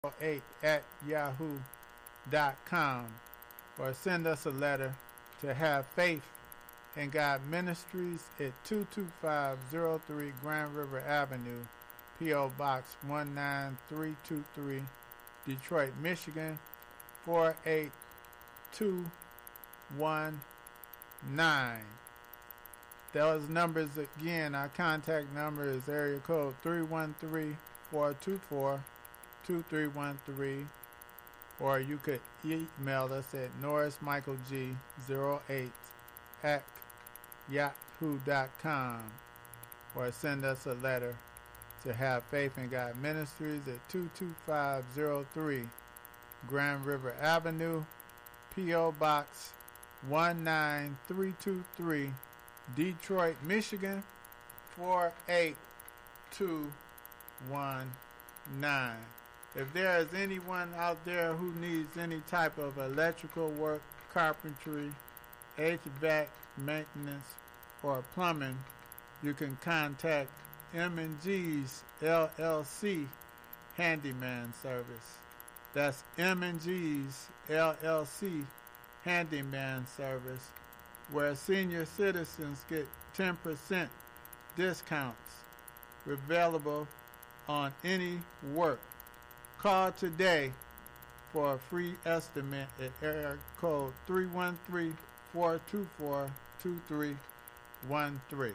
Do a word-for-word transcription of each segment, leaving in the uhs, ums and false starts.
eight at yahoo dot com, or send us a letter to Have Faith in God Ministries at two two five zero three Grand River Avenue, P O. Box one nine three two three, Detroit, Michigan four eight two one nine. Those numbers again, our contact number is area code three one three, four two four, two three one three, or you could email us at norris michael g zero eight at yahoo dot com, or send us a letter to Have Faith in God Ministries at two two five zero three Grand River Avenue, P O. Box one nine three two three, Detroit, Michigan four eight two one nine. If there is anyone out there who needs any type of electrical work, carpentry, H V A C maintenance, or plumbing, you can contact M and G's L L C Handyman Service. That's M and G's L L C Handyman Service, where senior citizens get ten percent discounts available on any work. Call today for a free estimate at area code three one three, four two four, two three one three.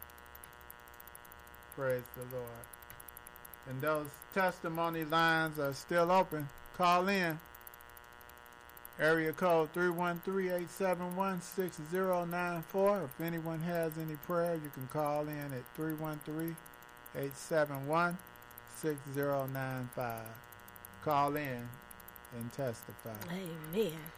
Praise the Lord. And those testimony lines are still open. Call in. Area code three one three, eight seven one, six zero nine four. If anyone has any prayer, you can call in at three one three, eight seven one, six zero nine five. Call in and testify. Amen.